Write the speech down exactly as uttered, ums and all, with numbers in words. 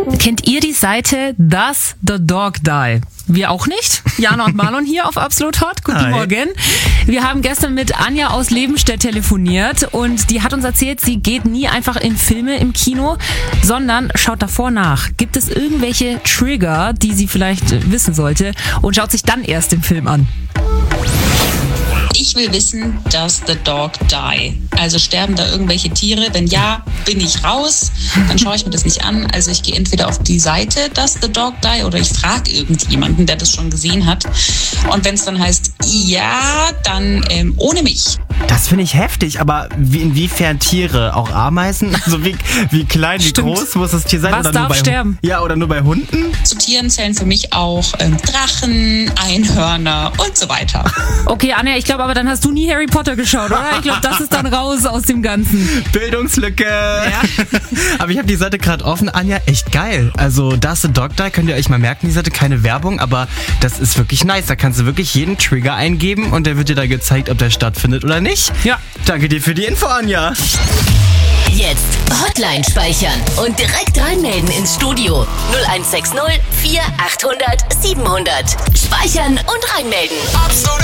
Kennt ihr die Seite Does the Dog Die? Wir auch nicht. Jana und Marlon hier auf Absolut Hot. Guten Hi. Morgen. Wir haben gestern mit Anja aus Lebenstedt telefoniert und die hat uns erzählt, sie geht nie einfach in Filme im Kino, sondern schaut davor nach. Gibt es irgendwelche Trigger, die sie vielleicht wissen sollte und schaut sich dann erst den Film an? Ich will wissen, does the dog die? Also sterben da irgendwelche Tiere? Wenn ja, bin ich raus. Dann schaue ich mir das nicht an. Also ich gehe entweder auf die Seite does the dog die oder ich frage irgendjemanden, der das schon gesehen hat. Und wenn es dann heißt, ja, dann ähm, ohne mich. Das finde ich heftig, aber wie, inwiefern Tiere? Auch Ameisen? Also wie, wie klein, wie Stimmt. groß muss das Tier sein? Was oder darf nur bei, sterben? Ja, oder nur bei Hunden? Zu Tieren zählen für mich auch ähm, Drachen, Einhörner und so weiter. Okay, Anja, ich glaube aber, dann hast du nie Harry Potter geschaut, oder? Ich glaube, das ist dann raus aus dem Ganzen. Bildungslücke! Ja. Aber ich habe die Seite gerade offen, Anja, echt geil. Also Does the Dog Die, könnt ihr euch mal merken, die Seite, keine Werbung, aber das ist wirklich nice. Da kannst du wirklich jeden Trigger eingeben und der wird dir da gezeigt, ob der stattfindet oder nicht. Ja. Danke dir für die Info, Anja. Jetzt Hotline speichern und direkt reinmelden ins Studio. null eins sechs null vier achthundert siebenhundert. Speichern und reinmelden.